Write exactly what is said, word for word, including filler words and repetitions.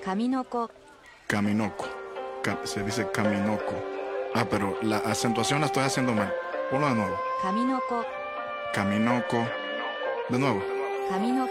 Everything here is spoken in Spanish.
Kaminoco. Kaminoco. Ca- se dice Kaminoco. Ah, pero la acentuación la estoy haciendo mal. Ponlo de nuevo. Kaminoco. Kaminoco. De nuevo. Kaminoco.